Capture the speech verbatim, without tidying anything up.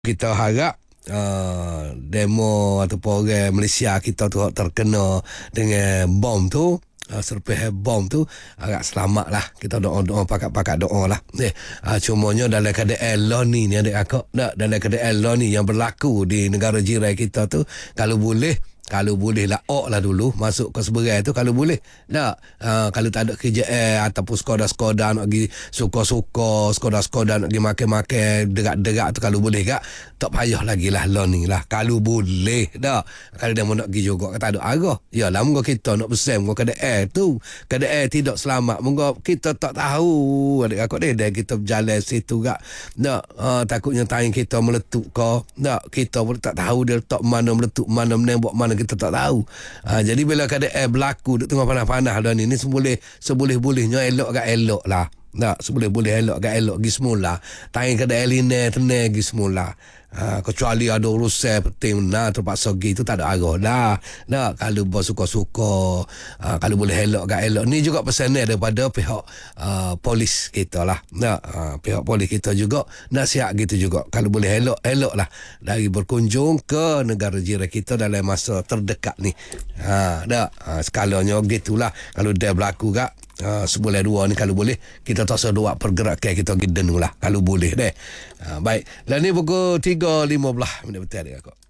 Kita harap uh, demo ataupun orang Malaysia kita tu terkena dengan bom tu, uh, serpih bom tu agak selamat lah. Kita doa-doa pakat-pakat doa lah. Eh, uh, cumanya dalam keadaan lah ni ni adik akak, tak, dalam keadaan lah ni yang berlaku di negara jiran kita tu, kalau boleh Kalau boleh lah, ok lah dulu masuk ke seberai tu kalau boleh. Tak, uh, kalau tak ada kerjaan ataupun sekolah-sekolah nak pergi suka-suka, sekolah-sekolah nak pergi makan-makan, derak-derak tu kalau boleh kak, tak payah lagi lah lah ni lah. Kalau boleh, tak. Kalau dia mau nak pergi juga, tak ada arah. Yalah, moga kita nak pesan, moga keadaan tu, keadaan tidak selamat. Moga kita tak tahu, adik-adik dia, dan kita berjalan situ kak. Tak, uh, takutnya tangan kita meletup ke. Tak, kita pun tak tahu dia letak mana, meletup mana, menembak mana, kita tak tahu. Ha, jadi bila keadaan berlaku duk tengah panas-panas dah ni, ni seboleh seboleh-bolehnya elok agak elok lah. Tak, seboleh-boleh elok agak elok pergi semula. Tangan keadaan liner tenang pergi semula. Ha, kecuali ada urusan penting nah terpaksa pergi tu tak ada arah dah. Nah, kalau bos suka-suka, ha, kalau boleh elok agak elok. Ni juga pesan daripada pihak uh, polis kita lah. Nah, ha, pihak polis kita juga nasihat gitu juga. Kalau boleh elok, elok lah dari berkunjung ke negara jiran kita dalam masa terdekat ni. Ha, dah, ha, skalanya gitulah. Kalau dia berlaku kak, Uh, sebulan dua ni kalau boleh kita tak usah doa pergerakan kita pergi denung lah kalau boleh deh. Uh, baik. Dan ni pukul tiga lima belas minit betul dia kak.